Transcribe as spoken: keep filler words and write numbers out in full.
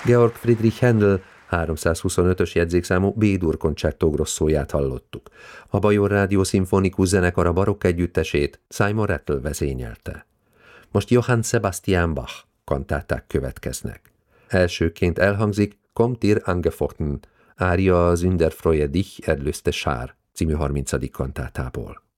Georg Friedrich Händel háromszázhuszonötös jegyzékszámú B-dur concerto grossóját hallottuk. A Bajor Rádió szimfonikus zenekara barokk együttesét Simon Rattle vezényelte. Most Johann Sebastian Bach kantáták következnek. Elsőként elhangzik Kommt ihr angefochten, ária az In der Freue dich erlöste Schar című harmincadik kantátából.